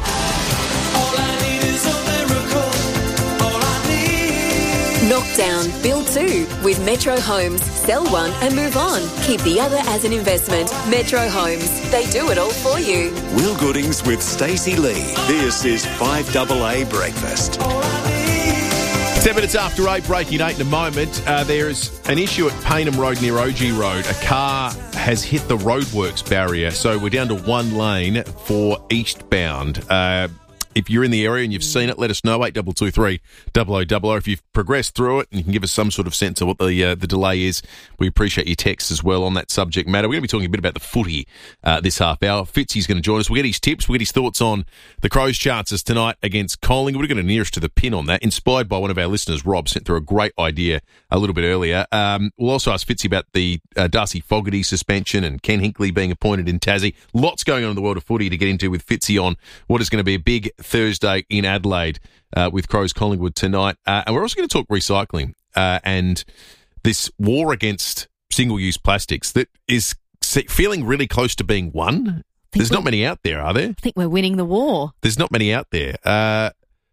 Knock down, build two with Metro Homes. Sell one and move on. Keep the other as an investment. Metro Homes. They do it all for you. Will Goodings with Stacey Lee. This is five double A Breakfast. Ten minutes after eight, breaking eight in a moment. Uh, there is an issue at Paynham Road near O G Road. A car has hit the roadworks barrier, so we're down to one lane for eastbound. Uh, if you're in the area and you've seen it, let us know, eight two two three, double oh double oh. If you've progressed through it and you can give us some sort of sense of what the uh, the delay is, we appreciate your texts as well on that subject matter. We're going to be talking a bit about the footy uh, this half hour. Fitzy's going to join us. We'll get his tips. We'll get his thoughts on the Crows' chances tonight against Collingwood. We're going to nearest to the pin on that, inspired by one of our listeners, Rob, sent through a great idea a little bit earlier. Um, we'll also ask Fitzy about the uh, Darcy Fogarty suspension and Ken Hinkley being appointed in Tassie. Lots going on in the world of footy to get into with Fitzy on what is going to be a big Thursday in Adelaide uh, with Crows Collingwood tonight. Uh, and we're also going to talk recycling uh, and this war against single-use plastics that is feeling really close to being won. There's not many out there, are there? I think we're winning the war. There's not many out there. Uh,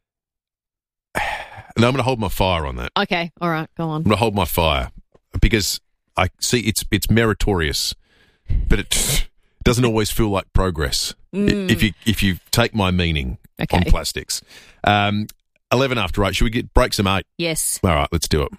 no, I'm going to hold my fire on that. Okay, all right, go on. I'm going to hold my fire because I see it's it's meritorious, but it doesn't always feel like progress Mm. if you if you take my meaning Okay. on plastics. Um, eleven after eight. Should we get break some eight? Yes. All right, let's do it.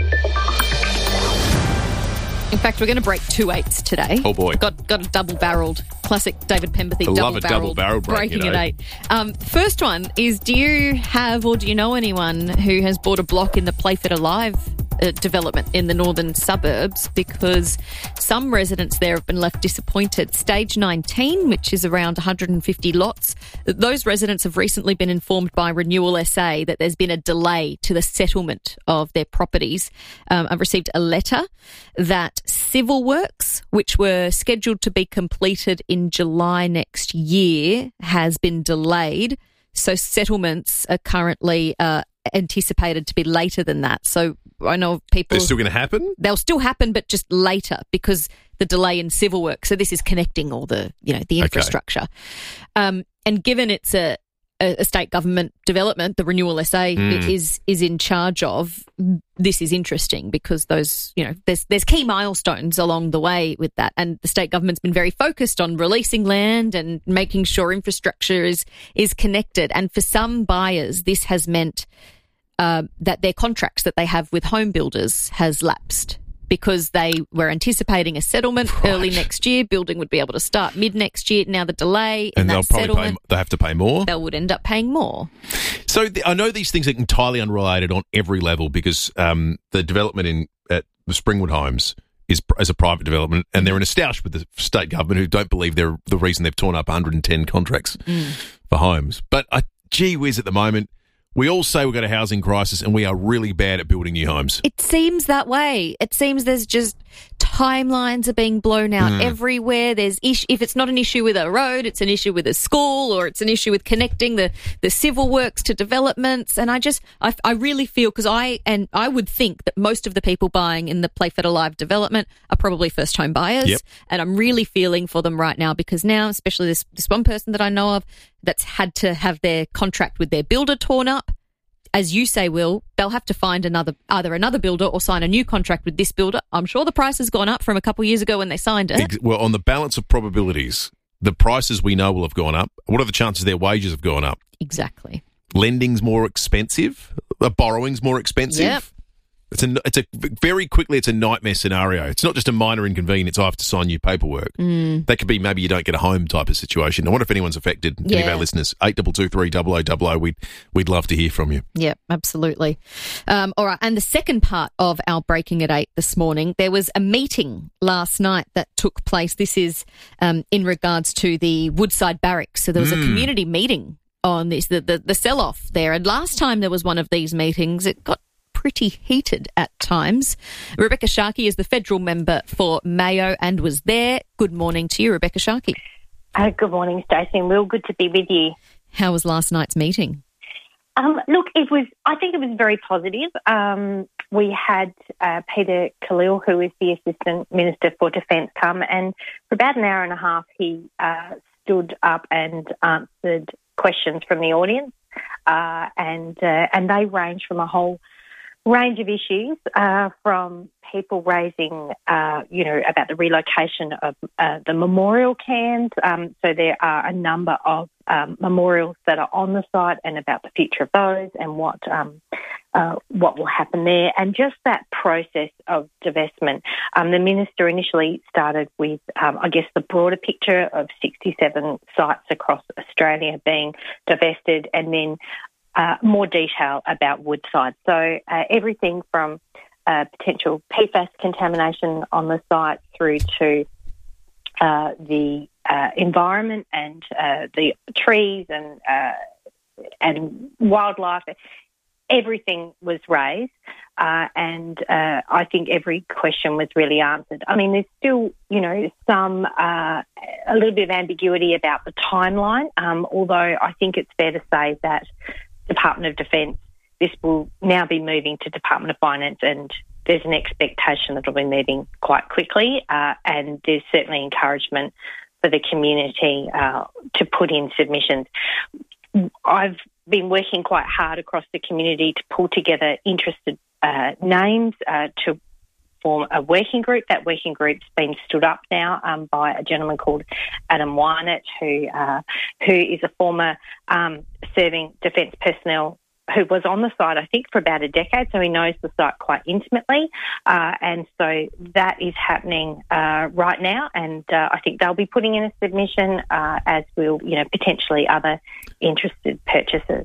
In fact, we're going to break two eights today. Oh, boy. Got got a double-barrelled, classic David Pemberthy I love a double-barrelled, double-barrel break, breaking you know. at eight. Um, first one is, do you have or do you know anyone who has bought a block in the Playford Alive uh, development in the northern suburbs? Because some residents there have been left disappointed. Stage nineteen, which is around one hundred fifty lots, those residents have recently been informed by Renewal S A that there's been a delay to the settlement of their properties. Um, I've received a letter that civil works, which were scheduled to be completed in July next year, has been delayed. So settlements are currently uh, anticipated to be later than that. So I know of people... They're still going to happen? They'll still happen, but just later because the delay in civil work. So this is connecting all the, you know, the infrastructure. Okay. Um, and given it's a, a state government development, the Renewal S A Mm. is is in charge of. This is interesting because those, you know, there's there's key milestones along the way with that, and the state government's been very focused on releasing land and making sure infrastructure is is connected. And for some buyers, this has meant uh, that their contracts that they have with home builders has lapsed, because they were anticipating a settlement right. early next year. Building would be able to start mid next year. Now the delay in and that they'll probably settlement, pay, they have to pay more. They would end up paying more. So the, I know these things are entirely unrelated on every level because um, the development in at the Springwood Homes is as a private development, and they're in a stoush with the state government who don't believe they're the reason they've torn up one hundred ten contracts mm. for homes. But I, gee whiz, at the moment, we all say we've got a housing crisis and we are really bad at building new homes. It seems that way. It seems there's just timelines are being blown out Mm. everywhere. There's ish- if it's not an issue with a road, it's an issue with a school, or it's an issue with connecting the, the civil works to developments. And I just, I, I really feel, because I, and I would think that most of the people buying in the Playford Alive development are probably first home buyers. Yep. And I'm really feeling for them right now, because now, especially this, this one person that I know of that's had to have their contract with their builder torn up. As you say, Will, they'll have to find another, either another builder or sign a new contract with this builder. I'm sure the price has gone up from a couple of years ago when they signed it. Ex- Well, on the balance of probabilities, the prices we know will have gone up. What are the chances their wages have gone up? Exactly. Lending's more expensive. Uh, borrowing's more expensive. Yep. It's a, it's a very quickly. It's a nightmare scenario. It's not just a minor inconvenience. I have to sign new paperwork. Mm. That could be maybe you don't get a home type of situation. I wonder if anyone's affected. Any of Yeah. our listeners, eight two two three double oh double oh. We'd we'd love to hear from you. Yeah, absolutely. Um, all right. And the second part of our Breaking at Eight this morning, there was a meeting last night that took place. This is um, in regards to the Woodside Barracks. So there was Mm. a community meeting on this, the, the, the sell-off there. And last time there was one of these meetings, it got pretty heated at times. Rebecca Sharkey is the federal member for Mayo and was there. Good morning to you, Rebecca Sharkey. Uh, good morning, Stacey and Will. Good to be with you. How was last night's meeting? Um, look, it was. I think it was very positive. Um, we had uh, Peter Khalil, who is the Assistant Minister for Defence, come, and for about an hour and a half he uh, stood up and answered questions from the audience, uh, and uh, and they range from a whole range of issues, uh, from people raising, uh, you know, about the relocation of uh, the memorial cairns. Um, so there are a number of um, memorials that are on the site, and about the future of those and what um, uh, what will happen there, and just that process of divestment. Um, the minister initially started with, um, I guess, the broader picture of sixty-seven sites across Australia being divested, and then Uh, more detail about Woodside. So uh, everything from uh, potential P FAS contamination on the site through to uh, the uh, environment and uh, the trees and uh, and wildlife. Everything was raised, uh, and uh, I think every question was really answered. I mean, there's still, you know, some uh, a little bit of ambiguity about the timeline, um, although I think it's fair to say that Department of Defence, this will now be moving to Department of Finance, and there's an expectation that it'll be moving quite quickly, uh, and there's certainly encouragement for the community uh, to put in submissions. I've been working quite hard across the community to pull together interested uh, names uh, to form a working group. That working group's been stood up now um, by a gentleman called Adam Wynett, who uh, who is a former um, serving defence personnel who was on the site, I think, for about a decade, so he knows the site quite intimately. Uh, and so that is happening uh, right now, and uh, I think they'll be putting in a submission, uh, as will, you know, potentially other interested purchasers.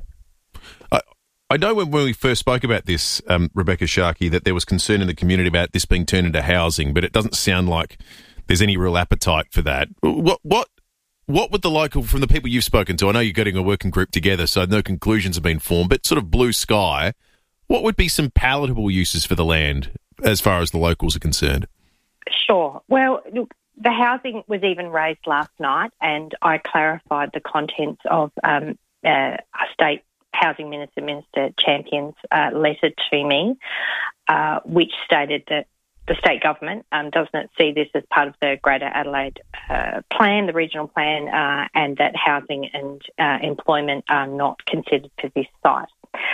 I, I know when, when we first spoke about this, um, Rebecca Sharkey, that there was concern in the community about this being turned into housing, but it doesn't sound like there's any real appetite for that. What what what would the local, from the people you've spoken to, I know you're getting a working group together, so no conclusions have been formed, but sort of blue sky, what would be some palatable uses for the land as far as the locals are concerned? Sure. Well, look, the housing was even raised last night, and I clarified the contents of um, uh, a state Housing Minister, Minister Champion's uh, letter to me, uh, which stated that the state government um, does not see this as part of the Greater Adelaide uh, plan, the regional plan, uh, and that housing and uh, employment are not considered for this site.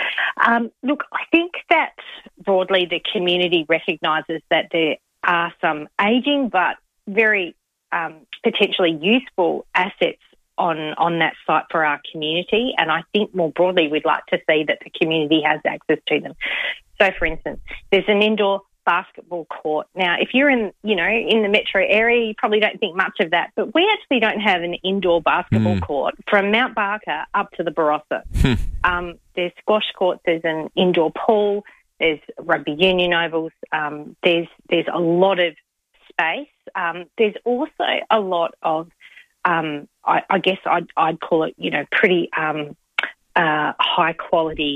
Um, look, I think that broadly the community recognises that there are some ageing but very um, potentially useful assets on, on that site for our community, and I think more broadly we'd like to see that the community has access to them. So, for instance, there's an indoor basketball court. Now, if you're in, you know, in the metro area, you probably don't think much of that, but we actually don't have an indoor basketball mm. court from Mount Barker up to the Barossa. um, there's squash courts, there's an indoor pool, there's rugby union ovals, um, there's there's a lot of space. Um, there's also a lot of, um, I, I guess I'd, I'd call it, you know, pretty um, uh, high quality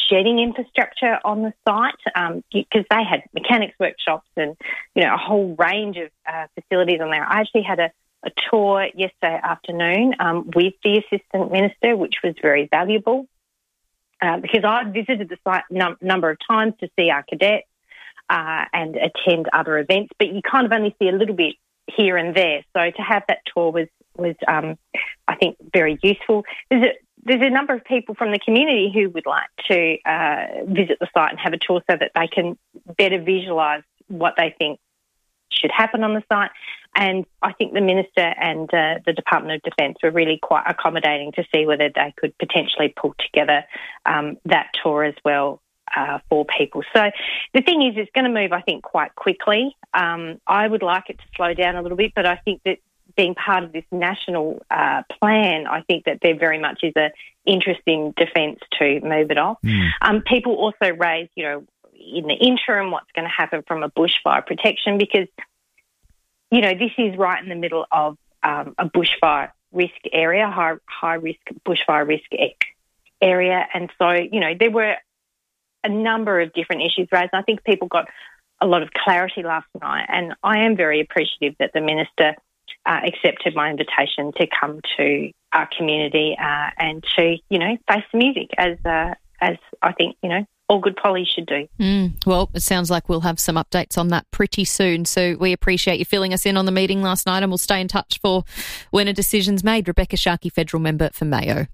shedding infrastructure on the site because um, they had mechanics workshops and, you know, a whole range of uh, facilities on there. I actually had a, a tour yesterday afternoon um, with the Assistant Minister, which was very valuable uh, because I visited the site a num- number of times to see our cadets uh, and attend other events, but you kind of only see a little bit here and there. So to have that tour was, was um, I think, very useful. There's a, there's a number of people from the community who would like to uh, visit the site and have a tour so that they can better visualise what they think should happen on the site. And I think the Minister and uh, the Department of Defence were really quite accommodating to see whether they could potentially pull together um, that tour as well uh, for people. So the thing is, it's going to move, I think, quite quickly. Um, I would like it to slow down a little bit, but I think that being part of this national uh, plan, I think that there very much is an interest in Defence to move it off. Mm. Um, people also raise, you know, in the interim, what's going to happen from a bushfire protection because, you know, this is right in the middle of um, a bushfire risk area, high, high risk bushfire risk area. And so, you know, there were a number of different issues raised. And I think people got a lot of clarity last night. And I am very appreciative that the Minister Uh, accepted my invitation to come to our community uh, and to, you know, face the music as uh, as I think, you know, all good pollies should do. Mm, well, it sounds like we'll have some updates on that pretty soon. So we appreciate you filling us in on the meeting last night and we'll stay in touch for when a decision's made. Rebecca Sharkey, federal member for Mayo.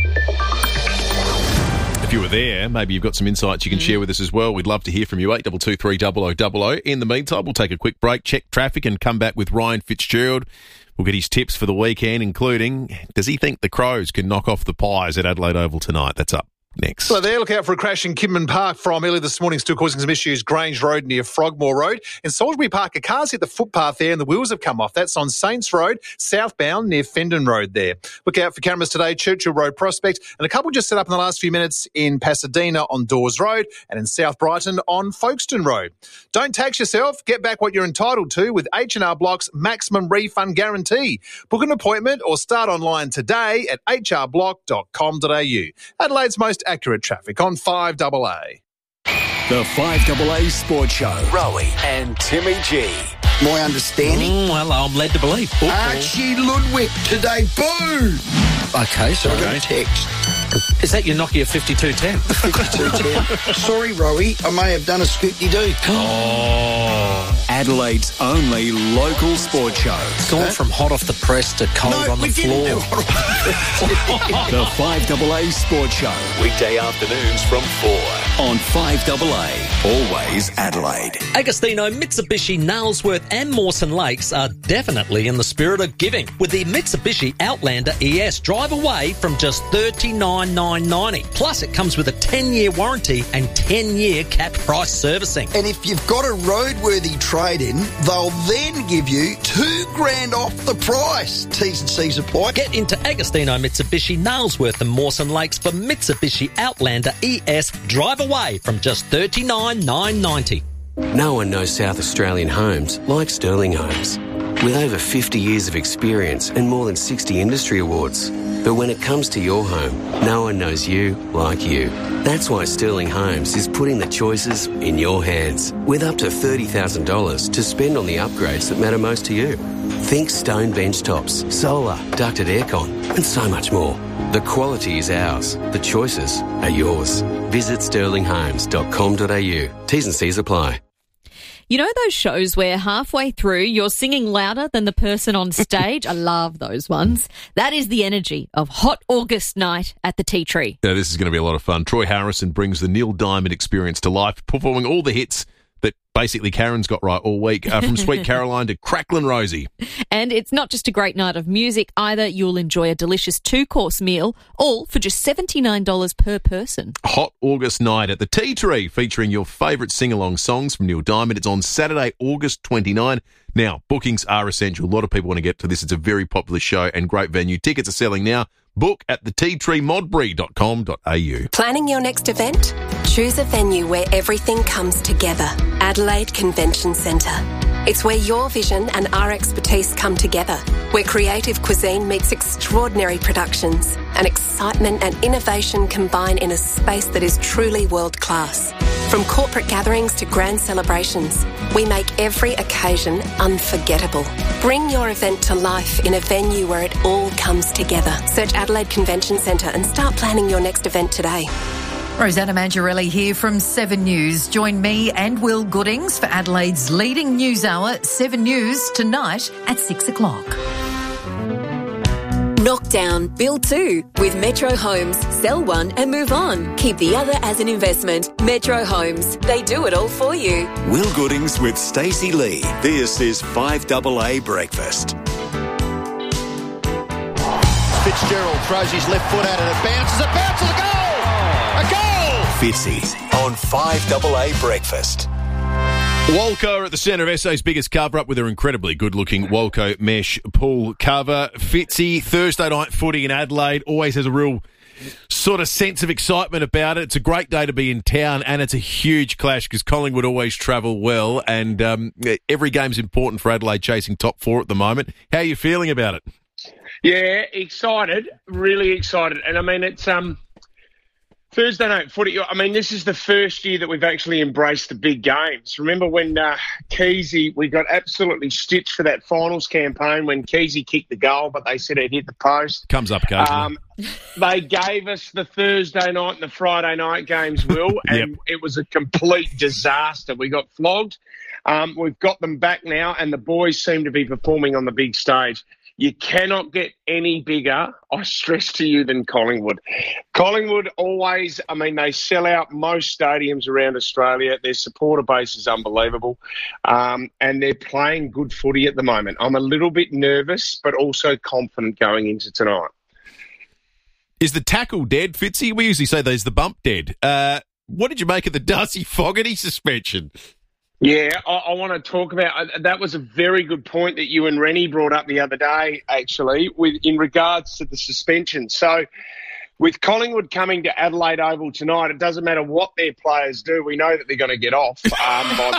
If you were there, maybe you've got some insights you can mm. share with us as well. We'd love to hear from you, eight two two three double oh double oh. In the meantime, we'll take a quick break, check traffic and come back with Ryan Fitzgerald. We'll get his tips for the weekend, including, does he think the Crows can knock off the Pies at Adelaide Oval tonight? That's up next. So there, look out for a crash in Kidman Park from earlier this morning, still causing some issues. Grange Road near Frogmore Road. In Salisbury Park, a car's hit the footpath there and the wheels have come off. That's on Saints Road, southbound near Fendon Road there. Look out for cameras today, Churchill Road Prospect, and a couple just set up in the last few minutes in Pasadena on Dawes Road and in South Brighton on Folkestone Road. Don't tax yourself. Get back what you're entitled to with H and R Block's maximum refund guarantee. Book an appointment or start online today at h r block dot com dot a u. Adelaide's most accurate traffic on five double A. The five double A Sports Show. Rowie and Timmy G. My understanding? Mm, well, I'm led to believe. Football. Archie Ludwig to debut. Okay, so okay. I got a text. Is that your Nokia fifty-two ten? fifty-two ten. Sorry, Rowie, I may have done a scoop-de-doo. Oh. Adelaide's only local sports show. It's gone huh? from hot off the press to cold no, on the floor. The five double A Sports Show. Weekday afternoons from four on five double A. Always Adelaide. Agostino, Mitsubishi, Nailsworth and Mawson Lakes are definitely in the spirit of giving with the Mitsubishi Outlander E S. Drive away from just thirty-nine thousand nine hundred ninety dollars. Plus, it comes with a ten-year warranty and ten-year capped price servicing. And if you've got a roadworthy trade-in, they'll then give you two grand off the price. T's and C's apply. Get into Agostino, Mitsubishi, Nailsworth and Mawson Lakes for Mitsubishi Outlander E S. Drive away from just thirty-nine thousand nine hundred ninety dollars. No one knows South Australian homes like Sterling Homes. With over fifty years of experience and more than sixty industry awards. But when it comes to your home, no one knows you like you. That's why Sterling Homes is putting the choices in your hands, with up to thirty thousand dollars to spend on the upgrades that matter most to you. Think stone bench tops, solar, ducted aircon, and so much more. The quality is ours. The choices are yours. Visit sterling homes dot com dot a u. T's and C's apply. You know those shows where halfway through you're singing louder than the person on stage? I love those ones. That is the energy of Hot August Night at the Tea Tree. Yeah, this is going to be a lot of fun. Troy Harrison brings the Neil Diamond experience to life, performing all the hits that basically Karen's got right all week, uh, from Sweet Caroline to Cracklin' Rosie. And it's not just a great night of music either. You'll enjoy a delicious two-course meal, all for just seventy-nine dollars per person. Hot August Night at the Tea Tree, featuring your favourite sing-along songs from Neil Diamond. It's on Saturday, August twenty-ninth. Now, bookings are essential. A lot of people want to get to this. It's a very popular show and great venue. Tickets are selling now. Book at the tea tree modbury dot com dot a u. Planning your next event? Choose a venue where everything comes together. Adelaide Convention Centre. It's where your vision and our expertise come together, where creative cuisine meets extraordinary productions and excitement and innovation combine in a space that is truly world-class. From corporate gatherings to grand celebrations, we make every occasion unforgettable. Bring your event to life in a venue where it all comes together. Search Adelaide Convention Centre and start planning your next event today. Rosanna Mangiarelli here from Seven News. Join me and Will Goodings for Adelaide's leading news hour, Seven News, tonight at six o'clock. Knock down, build two with Metro Homes. Sell one and move on. Keep the other as an investment. Metro Homes. They do it all for you. Will Goodings with Stacey Lee. This is five double A Breakfast. Fitzgerald throws his left foot at it. It bounces. It bounces. A goal! A goal! Fitzy on five double A Breakfast. Walco at the centre of S A's biggest cover-up with her incredibly good-looking Walco mesh pool cover. Fitzy, Thursday night footy in Adelaide, always has a real sort of sense of excitement about it. It's a great day to be in town, and it's a huge clash because Collingwood always travel well, and um, every game's important for Adelaide chasing top four at the moment. How are you feeling about it? Yeah, excited, really excited. And, I mean, it's... um. Thursday night footy, I mean, this is the first year that we've actually embraced the big games. Remember when uh, Keezy, we got absolutely stitched for that finals campaign when Keezy kicked the goal, but they said it hit the post. Comes up occasionally. Um, they gave us the Thursday night and the Friday night games, Will, and yep. It was a complete disaster. We got flogged. Um, we've got them back now, and the boys seem to be performing on the big stage. You cannot get any bigger, I stress to you, than Collingwood. Collingwood always, I mean, they sell out most stadiums around Australia. Their supporter base is unbelievable. Um, and they're playing good footy at the moment. I'm a little bit nervous, but also confident going into tonight. Is the tackle dead, Fitzy? We usually say there's the bump dead. Uh, what did you make of the Darcy Fogarty suspension? Yeah, I, I want to talk about uh, that. Was a very good point that you and Rennie brought up the other day, actually, with in regards to the suspension. So, with Collingwood coming to Adelaide Oval tonight, it doesn't matter what their players do. We know that they're going to get off um, by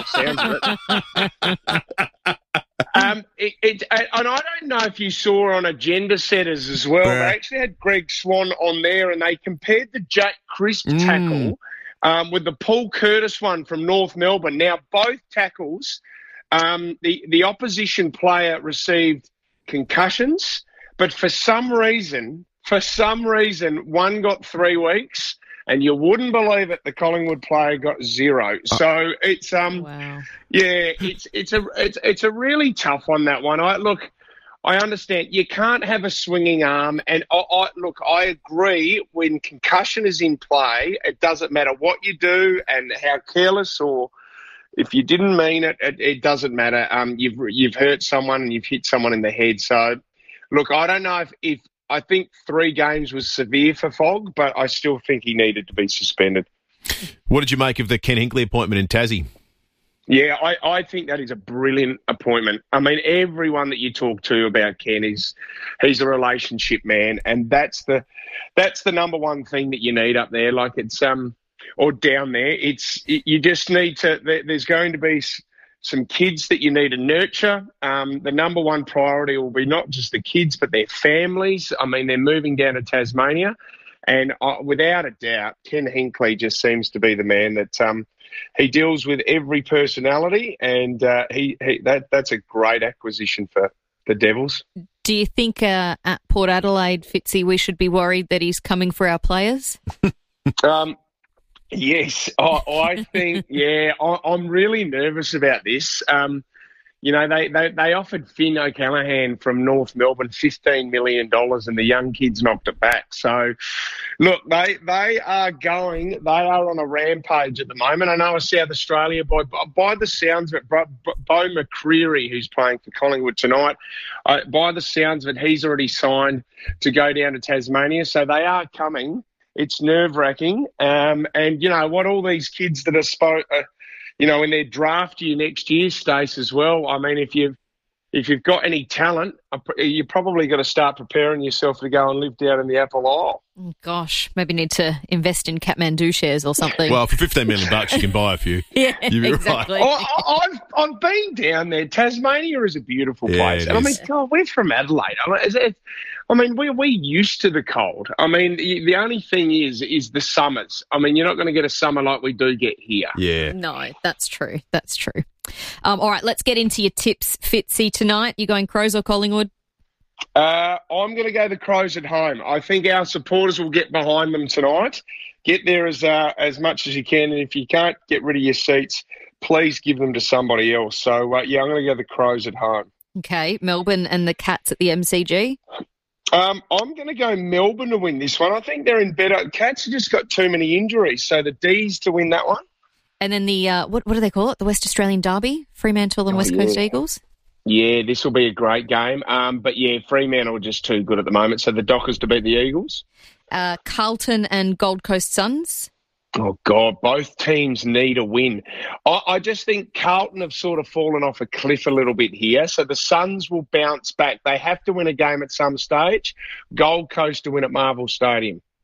the sounds of it. um, it, it. And I don't know if you saw on Agenda Setters as well. They actually had Greg Swan on there, and they compared the Jack Crisp mm. tackle. Um, with the Paul Curtis one from North Melbourne. Now, both tackles, um, the, the opposition player received concussions, but for some reason, for some reason, one got three weeks, and you wouldn't believe it, the Collingwood player got zero. So it's um, wow. yeah, it's it's a it's it's a really tough one, that one. I look. I understand you can't have a swinging arm, and I, I, look, I agree. When concussion is in play, it doesn't matter what you do and how careless or if you didn't mean it, it, it doesn't matter. Um, you've you've hurt someone and you've hit someone in the head. So, look, I don't know if, if I think three games was severe for Fogg, but I still think he needed to be suspended. What did you make of the Ken Hinkley appointment in Tassie? Yeah, I, I think that is a brilliant appointment. I mean, everyone that you talk to about Ken is he's a relationship man, and that's the that's the number one thing that you need up there. Like it's um or down there, it's you just need to. There's going to be some kids that you need to nurture. Um, the number one priority will be not just the kids, but their families. I mean, they're moving down to Tasmania, and uh, without a doubt, Ken Hinkley just seems to be the man that um. He deals with every personality, and uh, he, he that that's a great acquisition for the Devils. Do you think uh, at Port Adelaide, Fitzy, we should be worried that he's coming for our players? um, yes, I, I think, yeah, I, I'm really nervous about this. Um, you know, they, they, they offered Finn O'Callaghan from North Melbourne fifteen million dollars and the young kids knocked it back. So, look, they they are going, they are on a rampage at the moment. I know South Australia, by, by the sounds of it, Bo, Bo McCreary, who's playing for Collingwood tonight, uh, by the sounds of it, he's already signed to go down to Tasmania. So they are coming. It's nerve-wracking. Um, and, you know, what all these kids that are, spo- uh, you know, when they draft you next year, Stace, as well, I mean, if you've if you've got any talent, you probably got to start preparing yourself to go and live down in the Apple Isle. Oh, gosh, maybe need to invest in Kathmandu shares or something. Well, for fifteen million bucks, you can buy a few. Yeah, You'd be exactly. right. I, I've, I've been down there. Tasmania is a beautiful Yeah, place. it And I mean, is. God, we're from Adelaide. I mean, is it, I mean, we're, we're used to the cold. I mean, the the only thing is, is the summers. I mean, you're not going to get a summer like we do get here. Yeah. No, that's true. That's true. Um, all right, let's get into your tips, Fitzy, tonight. You going Crows or Collingwood? Uh, I'm going to go the Crows at home. I think our supporters will get behind them tonight. Get there as uh, as much as you can, and if you can't get rid of your seats, please give them to somebody else. So, uh, yeah, I'm going to go the Crows at home. Okay, Melbourne and the Cats at the M C G? Um, I'm going to go Melbourne to win this one. I think they're in better. Cats have just got too many injuries, so the D's to win that one. And then the, uh, what, what do they call it? The West Australian Derby? Fremantle and Oh, West Coast yeah. Eagles? Yeah, this will be a great game. Um, but, yeah, Fremantle are just too good at the moment, so the Dockers to beat the Eagles. Uh, Carlton and Gold Coast Suns? Oh, God, both teams need a win. I, I just think Carlton have sort of fallen off a cliff a little bit here, so the Suns will bounce back. They have to win a game at some stage. Gold Coast to win at Marvel Stadium.